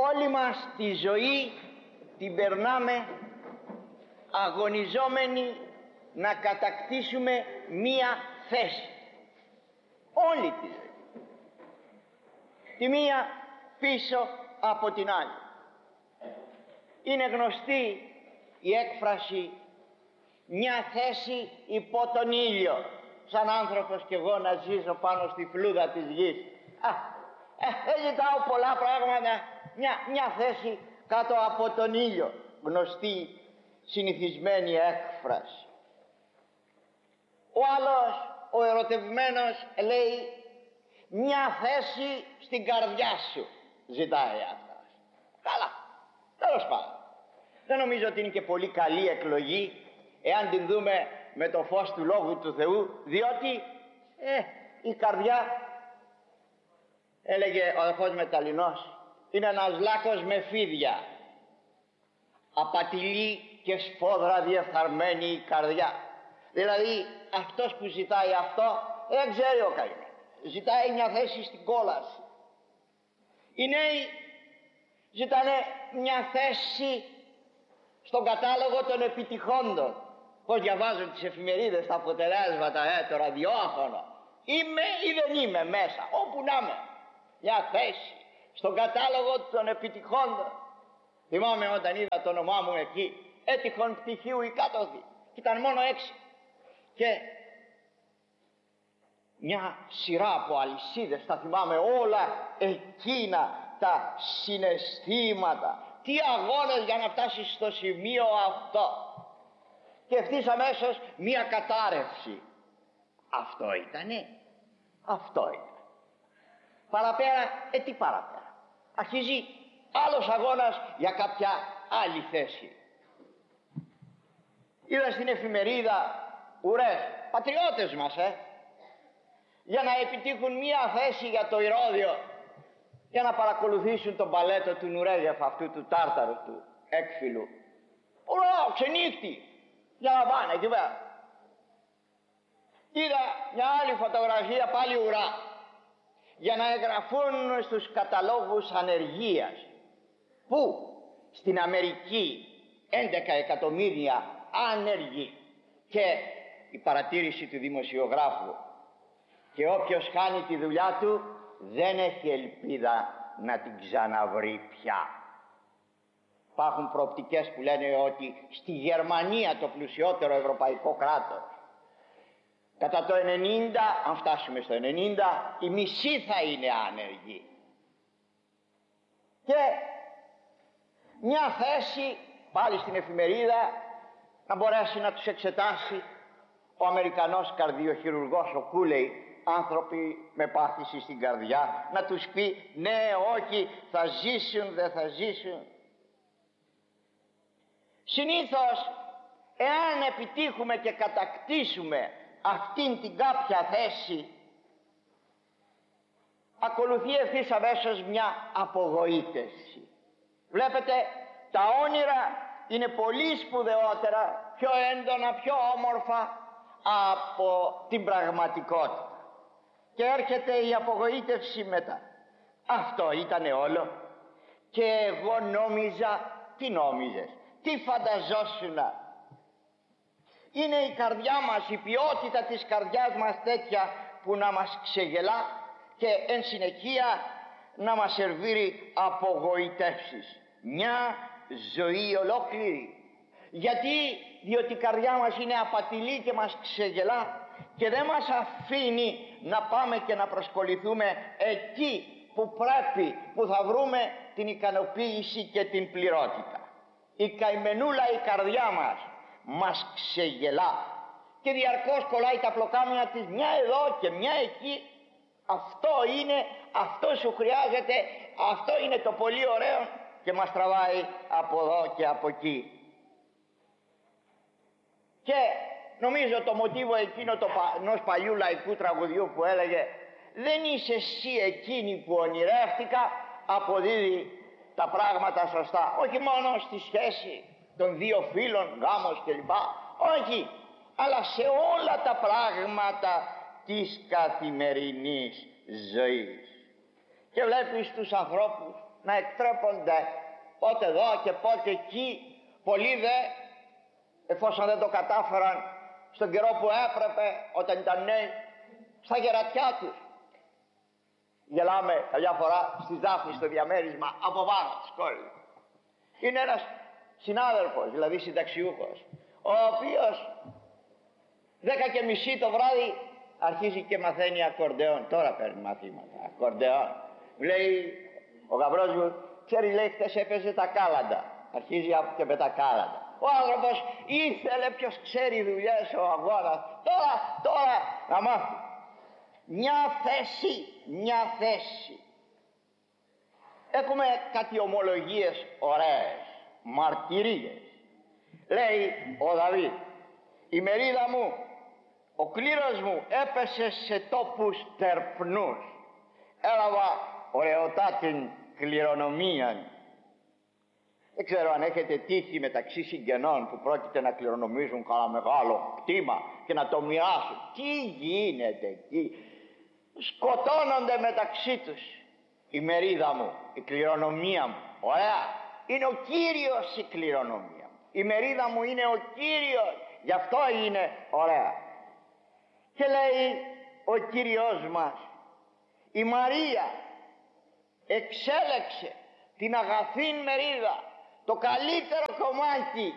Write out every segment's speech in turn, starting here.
Όλη μας τη ζωή την περνάμε αγωνιζόμενοι να κατακτήσουμε μία θέση. Όλη τη ζωή. Τη μία πίσω από την άλλη. Είναι γνωστή η έκφραση «μια θέση υπό τον ήλιο». Σαν άνθρωπος κι εγώ να ζήσω πάνω στη φλούδα της γης. Δεν ζητάω πολλά πράγματα. Μια θέση κάτω από τον ήλιο. Γνωστή, συνηθισμένη έκφραση. Ο άλλος, ο ερωτευμένος, λέει «μια θέση στην καρδιά σου» ζητάει αυτός. Καλά, τέλος πάντων. Δεν νομίζω ότι είναι και πολύ καλή εκλογή εάν την δούμε με το φως του Λόγου του Θεού, διότι η καρδιά, έλεγε ο αδελφός Μεταλλινός, είναι ένας λάκκος με φίδια, απατηλή και σφόδρα διεφθαρμένη η καρδιά. Δηλαδή αυτός που ζητάει αυτό δεν ξέρει ο καημένος, ζητάει μια θέση στην κόλαση. Οι νέοι ζητάνε μια θέση στον κατάλογο των επιτυχόντων. Πώς διαβάζουν τις εφημερίδες, τα αποτελέσματα, το ραδιόφωνο. Είμαι ή δεν είμαι μέσα, όπου να είμαι. Μια θέση στον κατάλογο των επιτυχόντων. Θυμάμαι όταν είδα το όνομά μου εκεί, έτυχον πτυχίου η κάτωθη. Ήταν μόνο 6. Και μια σειρά από αλυσίδες, τα θυμάμαι όλα εκείνα τα συναισθήματα. Τι αγώνες για να φτάσεις στο σημείο αυτό. Και ευθύς αμέσως μία κατάρρευση. Αυτό ήτανε. Αυτό ήταν. Παραπέρα, τι παραπέρα. Αρχίζει άλλος αγώνας για κάποια άλλη θέση. Είδα στην εφημερίδα ουρές, πατριώτες μας, για να επιτύχουν μία θέση για το Ηρώδειο, για να παρακολουθήσουν τον παλέτο του Νουρέγεφ, αυτού του Τάρταρου, του έκφυλου. Ουρά, ξενύχτη, για να πάνε εκεί πέρα. Είδα μια άλλη φωτογραφία, πάλι ουρά, για να εγγραφούν στους καταλόγους ανεργίας. Πού? Στην Αμερική, 11 εκατομμύρια άνεργοι. Και η παρατήρηση του δημοσιογράφου, και όποιος χάνει τη δουλειά του δεν έχει ελπίδα να την ξαναβρει πια. Υπάρχουν προοπτικές που λένε ότι στη Γερμανία, το πλουσιότερο ευρωπαϊκό κράτος, κατά το 90, αν φτάσουμε στο 90, η μισή θα είναι άνεργοι. Και μια θέση πάλι στην εφημερίδα να μπορέσει να τους εξετάσει ο Αμερικανός καρδιοχειρουργός, ο Κούλεϊ, άνθρωποι με πάθηση στην καρδιά, να τους πει ναι, όχι, θα ζήσουν, δεν θα ζήσουν. Συνήθως, εάν επιτύχουμε και κατακτήσουμε αυτήν την κάποια θέση, ακολουθεί ευθύς αμέσως μια απογοήτευση. Βλέπετε, τα όνειρα είναι πολύ σπουδαιότερα, πιο έντονα, πιο όμορφα από την πραγματικότητα. Και έρχεται η απογοήτευση μετά. Αυτό ήτανε όλο. Και εγώ νόμιζα. Τι νόμιζες? Τι φανταζόσουνα? Είναι η καρδιά μας, η ποιότητα της καρδιάς μας τέτοια που να μας ξεγελά και εν συνεχεία να μας σερβίρει απογοητεύσεις. Μια ζωή ολόκληρη. Γιατί? Διότι η καρδιά μας είναι απατηλή και μας ξεγελά και δεν μας αφήνει να πάμε και να προσκοληθούμε εκεί που πρέπει, που θα βρούμε την ικανοποίηση και την πληρότητα. Η καημενούλα η καρδιά μας ξεγελά και διαρκώς κολλάει τα πλοκάμια της, μια εδώ και μια εκεί. Αυτό είναι, αυτό σου χρειάζεται, αυτό είναι το πολύ ωραίο, και μας τραβάει από εδώ και από εκεί. Και νομίζω το μοτίβο εκείνο ενός παλιού λαϊκού τραγουδιού που έλεγε «Δεν είσαι εσύ εκείνη που ονειρεύτηκα», αποδίδει τα πράγματα σωστά. Όχι μόνο στη σχέση των δύο φίλων, γάμος κλπ. Όχι, αλλά σε όλα τα πράγματα της καθημερινής ζωής. Και βλέπεις τους ανθρώπους να εκτρέπονται πότε εδώ και πότε εκεί. Πολλοί δε, εφόσον δεν το κατάφεραν στον καιρό που έπρεπε, όταν ήταν νέοι, στα γερατιά τους. Γελάμε καμιά φορά στη Δάφνη στο διαμέρισμα από πάνω της κόλλης. Είναι ένας συνάδελφος, δηλαδή συνταξιούχος, ο οποίος 10:30 το βράδυ αρχίζει και μαθαίνει ακορντεόν. Τώρα παίρνει μαθήματα ακορντεόν. Μου λέει ο γαμπρός μου, ξέρει, λέει, χτες έπαιζε τα κάλαντα. Αρχίζει και με τα κάλαντα. Ο άνθρωπος ήθελε, ποιος ξέρει, δουλειές, ο αγώνας. Τώρα να μάθει. Μια θέση. Έχουμε κάτι ομολογίες ωραίες, μαρτυρίες. Λέει ο Δαβίδ, η μερίδα μου, ο κλήρος μου έπεσε σε τόπους τερπνούς. Έλαβα ωραιοτάτην κληρονομίαν. Δεν ξέρω αν έχετε τύχει μεταξύ συγγενών που πρόκειται να κληρονομήσουν κανένα μεγάλο κτήμα και να το μοιράσουν. Τι γίνεται εκεί? Σκοτώνονται μεταξύ τους. Η μερίδα μου, η κληρονομία μου, ωραία, είναι ο Κύριος η κληρονομία μου. Η μερίδα μου είναι ο Κύριος, γι' αυτό είναι ωραία. Και λέει ο Κύριος μας, η Μαρία εξέλεξε την αγαθήν μερίδα, το καλύτερο κομμάτι.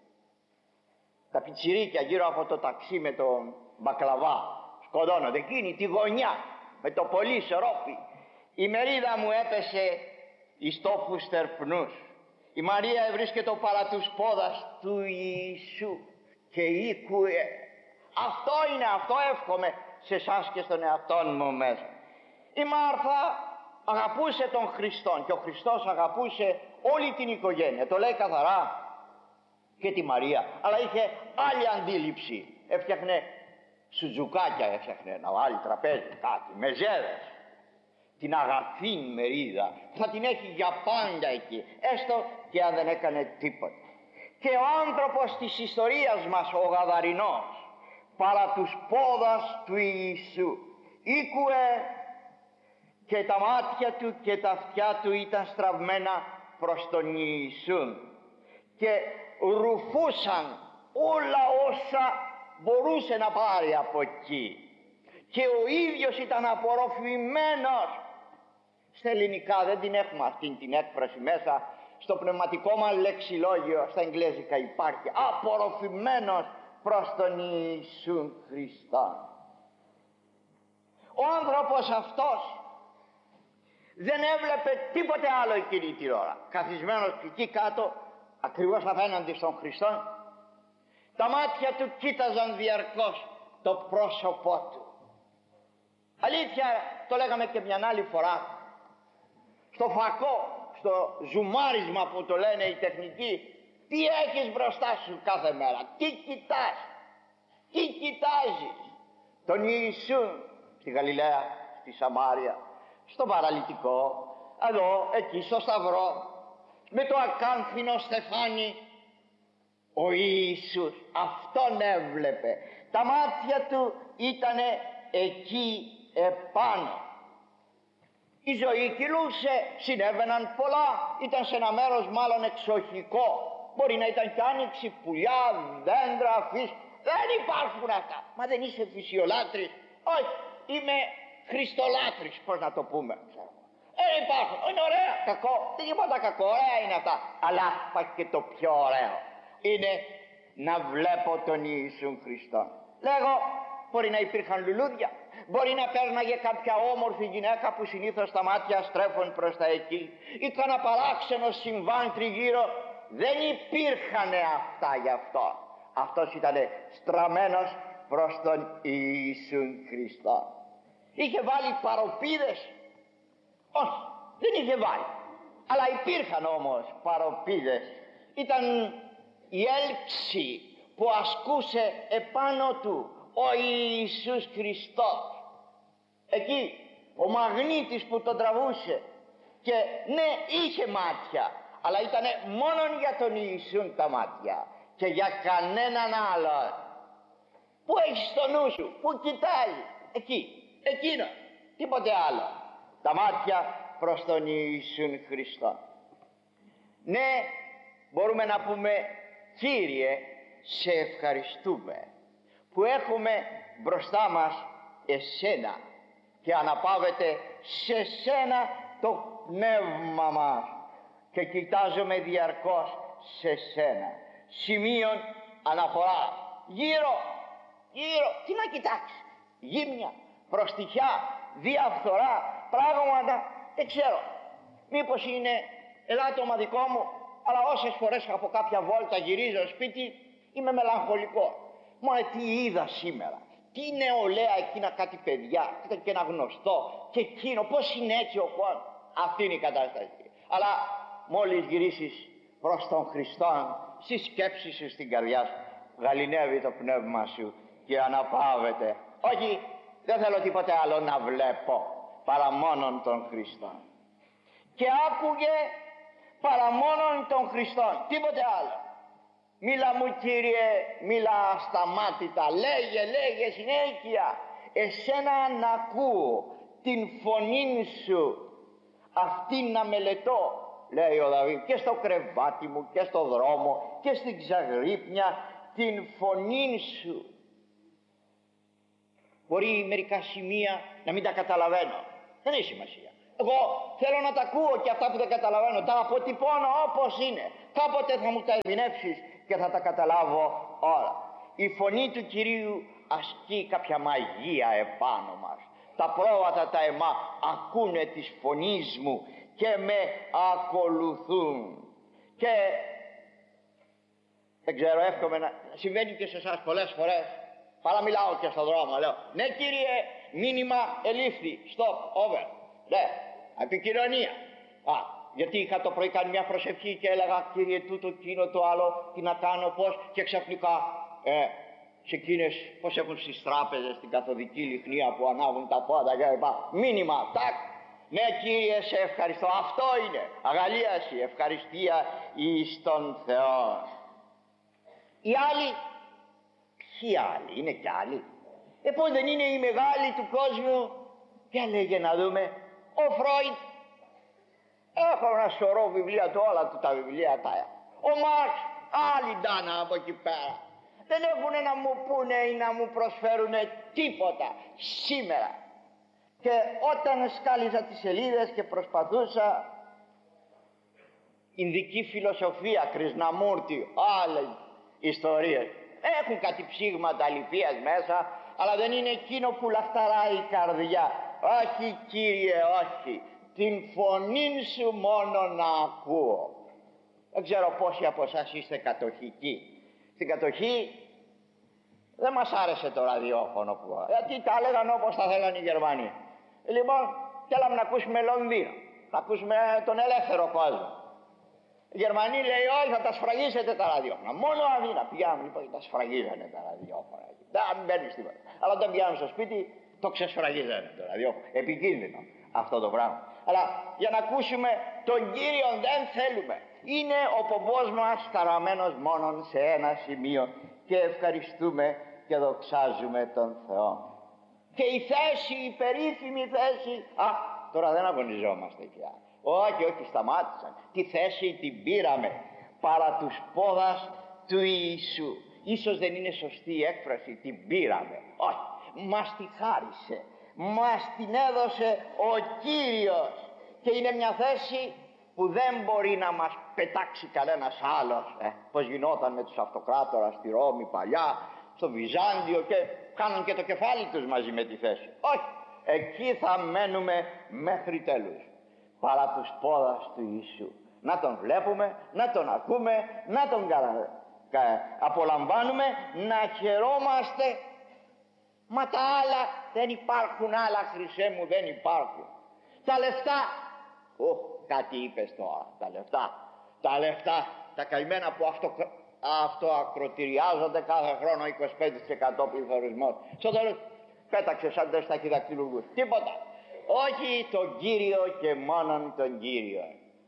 Τα πιτσιρίκια γύρω από το ταξί με τον μπακλαβά σκοτώνονται, εκείνη τη γωνιά με το πολύ σερόπι. Η μερίδα μου έπεσε εις τόπους τερπνούς. Η Μαρία ευρίσκεται παρά τους πόδας του Ιησού και ήκουε. Αυτό είναι, αυτό εύχομαι σε εσάς και στον εαυτό μου μέσα. Η Μάρθα αγαπούσε τον Χριστόν και ο Χριστός αγαπούσε όλη την οικογένεια. Το λέει καθαρά και τη Μαρία, αλλά είχε άλλη αντίληψη. Έφτιαχνε σουτζουκάκια, έφτιαχνε να βάλει τραπέζι, κάτι, μεζέδες. Την αγαθή μερίδα θα την έχει για πάντα εκεί, έστω και αν δεν έκανε τίποτα. Και ο άνθρωπος της ιστορίας μας, ο Γαδαρινός, παρά τους πόδας του Ιησού ήκουε, και τα μάτια του και τα αυτιά του ήταν στραμμένα προς τον Ιησούν και ρουφούσαν όλα όσα μπορούσε να πάρει από εκεί, και ο ίδιος ήταν απορροφημένος. Στα ελληνικά δεν την έχουμε αυτή την έκφραση μέσα, στο πνευματικό μας λεξιλόγιο στα εγγλέζικα υπάρχει, απορροφημένος προς τον Ιησούν Χριστό. Ο άνθρωπος αυτός δεν έβλεπε τίποτε άλλο εκείνη την ώρα, καθισμένος εκεί κάτω ακριβώς απέναντι στον Χριστό. Τα μάτια του κοίταζαν διαρκώς το πρόσωπό του. Αλήθεια, το λέγαμε και μια άλλη φορά, στο φακό, στο ζουμάρισμα που το λένε οι τεχνικοί, τι έχεις μπροστά σου κάθε μέρα, τι κοιτάς, τι κοιτάζεις? Τον Ιησού στη Γαλιλαία, στη Σαμάρια, στον παραλυτικό, εδώ, εκεί στο Σταυρό, με το ακάνθινο στεφάνι. Ο Ιησούς αυτόν έβλεπε, τα μάτια του ήτανε εκεί επάνω. Η ζωή κυλούσε, συνέβαιναν πολλά, ήταν σε ένα μέρος μάλλον εξοχικό, μπορεί να ήταν κι άνοιξη, πουλιά, δέντρα, φύση. Δεν υπάρχουν αυτά. Μα δεν είσαι φυσιολάτρης? Όχι, είμαι χριστολάτρης, πώς να το πούμε. Δεν υπάρχουν, είναι ωραία, κακό, δεν τίποτα κακό, ωραία είναι αυτά. Αλλά υπάρχει και το πιο ωραίο, είναι να βλέπω τον Ιησού Χριστό. Λέγω, μπορεί να υπήρχαν λουλούδια, μπορεί να πέρναγε κάποια όμορφη γυναίκα που συνήθως τα μάτια στρέφουν προς τα εκεί, ή κανένα παράξενο συμβάν τριγύρω. Δεν υπήρχαν αυτά γι' αυτό. Αυτός ήταν στραμμένος προς τον Ιησού Χριστό. Είχε βάλει παροπίδες? Όχι, δεν είχε βάλει, αλλά υπήρχαν όμως παροπίδες. Ήταν η έλξη που ασκούσε επάνω του ο Ιησούς Χριστός. Εκεί ο μαγνήτης που τον τραβούσε, και ναι, είχε μάτια, αλλά ήταν μόνον για τον Ιησούν τα μάτια και για κανέναν άλλο. Πού έχεις το νου σου, πού κοιτάζει? Εκεί, εκείνο, τίποτε άλλο. Τα μάτια προς τον Ιησούν Χριστό. Ναι, μπορούμε να πούμε, Κύριε, σε ευχαριστούμε που έχουμε μπροστά μας εσένα και αναπαύεται σε σένα το πνεύμα μας και κοιτάζομαι διαρκώς σε σένα. Σημείων αναφορά. Γύρω, τι να κοιτάξει? Γύμνια, προστιχιά, διαφθορά, πράγματα, δεν ξέρω. Μήπως είναι ελάττωμα δικό μου, αλλά όσες φορές από κάποια βόλτα γυρίζω σπίτι είμαι μελαγχολικό. Μα τι είδα σήμερα, τι νεολαία εκείνα, κάτι παιδιά, ήταν και ένα γνωστό και εκείνο, πώς είναι έτσι ο κόσμος. Αυτή είναι η κατάσταση. Αλλά μόλις γυρίσεις προς τον Χριστό, στις σκέψεις σου, στην καρδιά σου, γαληνεύει το πνεύμα σου και αναπαύεται. Όχι, δεν θέλω τίποτε άλλο να βλέπω παρά μόνον τον Χριστό. Και άκουγε παρά μόνον τον Χριστό, τίποτε άλλο. Μίλα μου, Κύριε, μίλα ασταμάτητα, λέγε συνέχεια. Εσένα να ακούω, την φωνή σου, αυτή να μελετώ, λέει ο Δαβίδ, και στο κρεβάτι μου και στο δρόμο και στην ξαγρύπνια, την φωνή σου. Μπορεί μερικά σημεία να μην τα καταλαβαίνω, δεν έχει σημασία. Εγώ θέλω να τα ακούω και αυτά που δεν καταλαβαίνω τα αποτυπώνω όπως είναι. Κάποτε θα μου τα εμπνεύσεις και θα τα καταλάβω όλα. Η φωνή του Κυρίου ασκεί κάποια μαγεία επάνω μας. Τα πρόβατα τα αιμά ακούνε της φωνής μου και με ακολουθούν. Και δεν ξέρω, εύχομαι να συμβαίνει και σε εσάς πολλές φορές. Παραμιλάω και στον δρόμο, λέω, ναι Κύριε, μήνυμα ελήφθη, stop, over. Ναι, επικοινωνία. Γιατί είχα το πρωί κάνει μια προσευχή και έλεγα, Κύριε, τούτο, εκείνο, το άλλο, τι να κάνω, πώς, και ξαφνικά σε εκείνες, πώς έχουν στις τράπεζες, στην καθοδική λιχνία που ανάβουν τα πόδια και λοιπά, μήνυμα, τάκ. Ναι Κύριε, σε ευχαριστώ. Αυτό είναι αγαλίαση, ευχαριστία εις τον Θεό. Οι άλλοι, ποιοι άλλοι, είναι κι άλλοι? Πώς δεν είναι οι μεγάλοι του κόσμου? Για λέγε να δούμε. Ο Φρόιντ, έχω ένα σωρό βιβλία του, όλα του τα βιβλία τα. Ο Μάρξ, άλλοι ντάνα από εκεί πέρα. Δεν έχουν να μου πούνε ή να μου προσφέρουν τίποτα σήμερα. Και όταν σκάλιζα τις σελίδες και προσπαθούσα, Ινδική φιλοσοφία, Κρισμναμούρτη, άλλες ιστορίες, έχουν κάτι ψήγματα λυπίας μέσα, αλλά δεν είναι εκείνο που λαχταράει η καρδιά. Όχι Κύριε, όχι, την φωνή σου μόνο να ακούω. Δεν ξέρω πόσοι από εσάς είστε κατοχικοί. Στην κατοχή δεν μας άρεσε το ραδιόφωνο που, γιατί τα έλεγαν όπως τα θέλαν οι Γερμανοί. Λοιπόν, θέλαμε να ακούσουμε Λονδίνο, να ακούσουμε τον ελεύθερο κόσμο. Οι Γερμανοί λέει, όχι, θα τα σφραγίσετε τα ραδιόφωνα. Μόνο Αθήνα πηγαίνουν λοιπόν και τα σφραγίζανε τα ραδιόφωνα. Δεν μπαίνεις τίποτα. Αλλά όταν πηγαίνουν στο σπίτι, το ξεσφραγίζανε το ραδιόφωνο. Επικίνδυνο αυτό το πράγμα. Αλλά για να ακούσουμε τον Κύριο δεν θέλουμε. Είναι ο πομπός μας ταραμένος μόνον σε ένα σημείο και ευχαριστούμε και δοξάζουμε τον Θεό. Και η θέση, η περίφημη θέση, τώρα δεν αγωνιζόμαστε πια. Όχι, σταμάτησαν. Τη θέση την πήραμε παρά τους πόδας του Ιησού. Ίσως δεν είναι σωστή η έκφραση, την πήραμε. Όχι, μας τη χάρισε, μας την έδωσε ο Κύριος. Και είναι μια θέση που δεν μπορεί να μας πετάξει κανένας άλλος. Πώς γινόταν με τους αυτοκράτορας στη Ρώμη παλιά, στο Βυζάντιο, και κάνουν και το κεφάλι τους μαζί με τη θέση. Όχι, εκεί θα μένουμε μέχρι τέλους. Παρά τους πόδας του Ιησού. Να τον βλέπουμε, να τον ακούμε, να τον απολαμβάνουμε, να χαιρόμαστε. Μα τα άλλα δεν υπάρχουν, άλλα Χριστέ μου δεν υπάρχουν. Τα λεφτά, κάτι είπες τώρα, τα λεφτά, τα καημένα που αυτοακροτηριάζονται κάθε χρόνο 25% πληθωρισμός. Στο τέλος πέταξε σαν τες ταχυδακτυλουργούς. Τίποτα. Όχι τον Κύριο και μόνον τον Κύριο.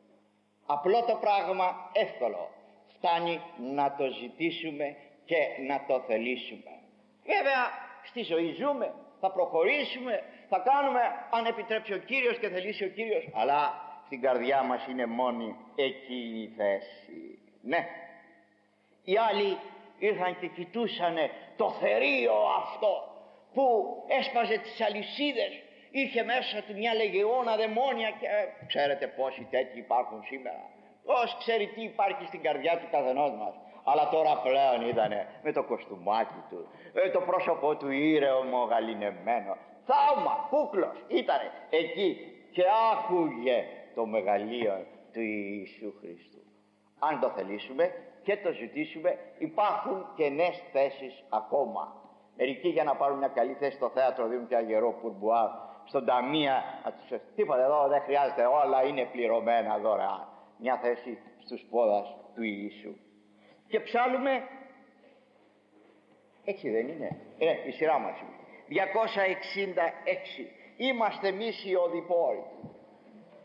Απλό το πράγμα, εύκολο. Φτάνει να το ζητήσουμε και να το θελήσουμε. Βέβαια στη ζωή ζούμε, θα προχωρήσουμε, Θα κάνουμε αν επιτρέψει ο Κύριος και θελήσει ο Κύριος, αλλά στην καρδιά μας είναι μόνη εκεί η θέση. Ναι, οι άλλοι ήρθαν και κοιτούσαν το θερίο αυτό που έσπαζε τις αλυσίδες, είχε μέσα του μια λεγεώνα δαιμόνια και ξέρετε πόσοι τέτοιοι υπάρχουν σήμερα. Πώς ξέρει τι υπάρχει στην καρδιά του καθενός μας. Αλλά τώρα πλέον ήτανε με το κοστούμάκι του, το πρόσωπό του ήρεμο γαληνεμένο, θαύμα, κούκλος ήτανε εκεί και άκουγε το μεγαλείο του Ιησού Χριστού. Αν το θελήσουμε και το ζητήσουμε, υπάρχουν κενές θέσεις ακόμα. Μερικοί για να πάρουν μια καλή θέση στο θέατρο δίνουν και αγερό πουρμπουάρ, στον ταμεία, τίποτα εδώ δεν χρειάζεται, όλα είναι πληρωμένα δωρεάν. Μια θέση στους πόδας του Ιησού. Και ψάλουμε, έτσι δεν είναι, η σειρά μας 266, είμαστε εμείς οι οδηπόροι.